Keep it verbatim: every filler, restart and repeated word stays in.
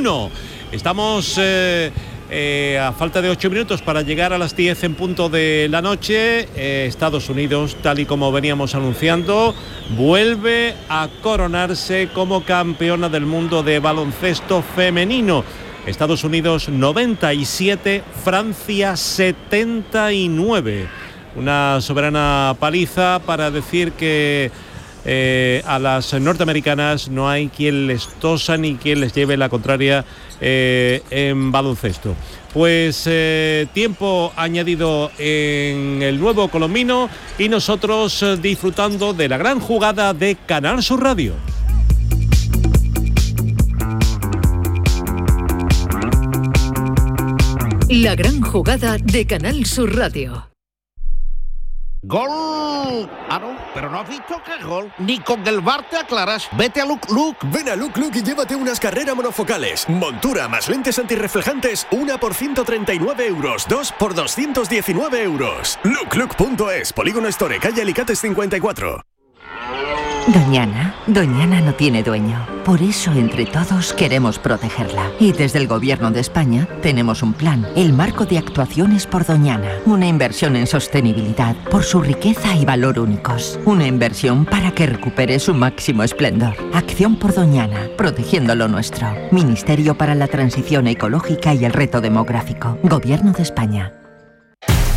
uno. Estamos eh, eh, a falta de ocho minutos para llegar a las diez en punto de la noche. Eh, Estados Unidos, tal y como veníamos anunciando, vuelve a coronarse como campeona del mundo de baloncesto femenino. Estados Unidos noventa y siete, Francia setenta y nueve. Una soberana paliza para decir que eh, a las norteamericanas no hay quien les tosa ni quien les lleve la contraria eh, en baloncesto. Pues eh, tiempo añadido en el nuevo Colombino y nosotros eh, disfrutando de la gran jugada de Canal Sur Radio. La gran jugada de Canal Sur Radio. ¡Gol! Ah, no, pero no has visto que es gol. Ni con el V A R te aclaras. Vete a Look Look. Ven a Look Look y llévate unas carreras monofocales. Montura más lentes antirreflejantes, una por ciento treinta y nueve euros, dos por doscientos diecinueve euros. look look punto es, Polígono Store, calle Alicates cincuenta y cuatro. Doñana, Doñana no tiene dueño. Por eso, entre todos, queremos protegerla. Y desde el Gobierno de España tenemos un plan, el Marco de Actuaciones por Doñana. Una inversión en sostenibilidad, por su riqueza y valor únicos. Una inversión para que recupere su máximo esplendor. Acción por Doñana, protegiendo lo nuestro. Ministerio para la Transición Ecológica y el Reto Demográfico. Gobierno de España.